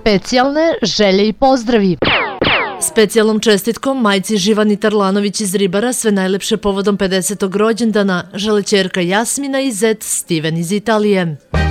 specijalne želje i pozdravi. Specijalnom čestitkom majci Živani Tarlanović iz Ribara sve najlepše povodom 50. rođendana žele ćerka Jasmina i zet Steven iz Italije.